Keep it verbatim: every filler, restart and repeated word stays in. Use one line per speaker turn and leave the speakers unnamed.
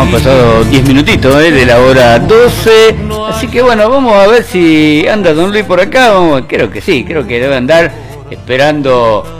pasado diez minutitos eh, de la hora doce. Así que bueno, vamos a ver si anda Don Luis por acá. Vamos, creo que sí, creo que debe andar esperando